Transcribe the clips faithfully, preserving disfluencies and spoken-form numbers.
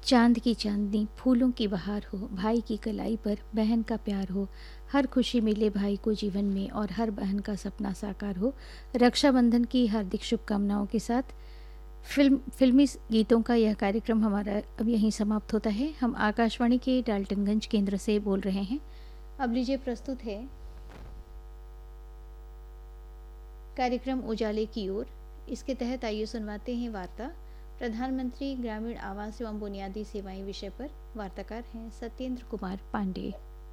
चांद की चांदनी, फूलों की बहार हो, भाई की कलाई पर बहन का प्यार हो, हर खुशी मिले भाई को जीवन में और हर बहन का सपना साकार हो। रक्षाबंधन की हार्दिक शुभकामनाओं के साथ फिल्म फिल्मी गीतों का यह कार्यक्रम हमारा अब यहीं समाप्त होता है। हम आकाशवाणी के डाल्टनगंज केंद्र से बोल रहे हैं। अब लीजिए प्रस्तुत है कार्यक्रम उजाले की ओर। इसके तहत आइए सुनवाते हैं वार्ता प्रधानमंत्री ग्रामीण आवास एवं बुनियादी सेवाएं विषय पर। वार्ताकार हैं सत्येंद्र कुमार पांडे।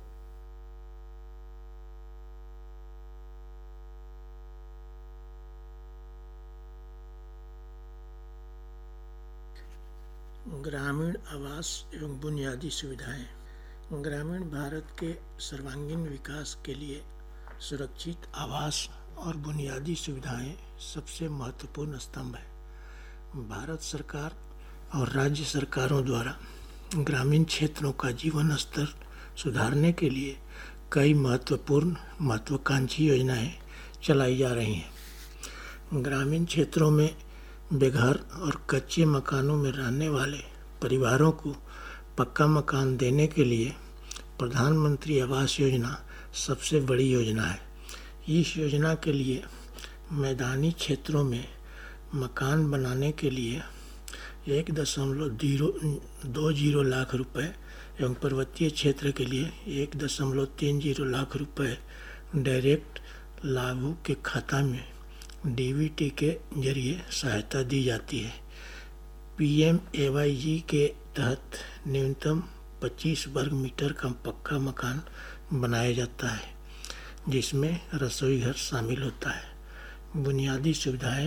ग्रामीण आवास एवं बुनियादी सुविधाएं ग्रामीण भारत के सर्वांगीण विकास के लिए सुरक्षित आवास और बुनियादी सुविधाएं सबसे महत्वपूर्ण स्तंभ है। भारत सरकार और राज्य सरकारों द्वारा ग्रामीण क्षेत्रों का जीवन स्तर सुधारने के लिए कई महत्वपूर्ण महत्वाकांक्षी योजनाएं चलाई जा रही हैं। ग्रामीण क्षेत्रों में बेघर और कच्चे मकानों में रहने वाले परिवारों को पक्का मकान देने के लिए प्रधानमंत्री आवास योजना सबसे बड़ी योजना है। इस योजना के लिए मैदानी क्षेत्रों में मकान बनाने के लिए एक दशमलव जीरो दो जीरो लाख रुपए एवं पर्वतीय क्षेत्र के लिए एक दशमलव तीन जीरो लाख रुपए डायरेक्ट लाभों के खाता में डीबीटी के जरिए सहायता दी जाती है। पीएमएवाई के तहत न्यूनतम पच्चीस वर्ग मीटर का पक्का मकान बनाया जाता है, जिसमें रसोई घर शामिल होता है। बुनियादी सुविधाएं,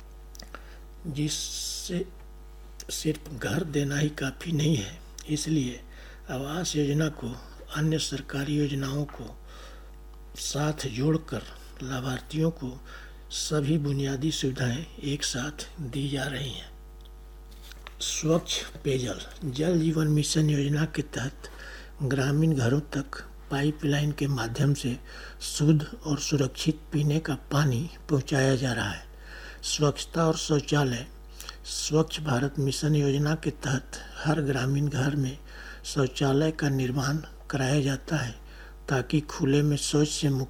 जिससे सिर्फ घर देना ही काफ़ी नहीं है, इसलिए आवास योजना को अन्य सरकारी योजनाओं को साथ जोड़कर लाभार्थियों को सभी बुनियादी सुविधाएं एक साथ दी जा रही हैं। स्वच्छ पेयजल, जल जीवन मिशन योजना के तहत ग्रामीण घरों तक पाइपलाइन के माध्यम से शुद्ध और सुरक्षित पीने का पानी पहुंचाया जा रहा है। स्वच्छता और शौचालय, स्वच्छ भारत मिशन योजना के तहत हर ग्रामीण घर में शौचालय का निर्माण कराया जाता है, ताकि खुले में शौच से मुक्त